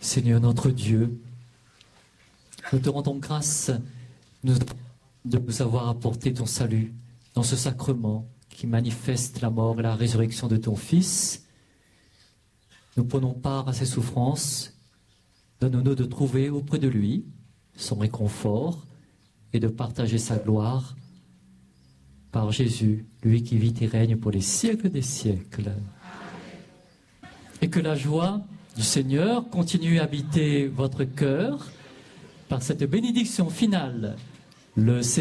Seigneur notre Dieu, nous te rendons grâce de nous avoir apporté ton salut dans ce sacrement qui manifeste la mort et la résurrection de ton Fils. Nous prenons part à ses souffrances. Donne-nous de trouver auprès de lui son réconfort et de partager sa gloire par Jésus, lui qui vit et règne pour les siècles des siècles. Et que la joie du Seigneur continue à habiter votre cœur par cette bénédiction finale. Le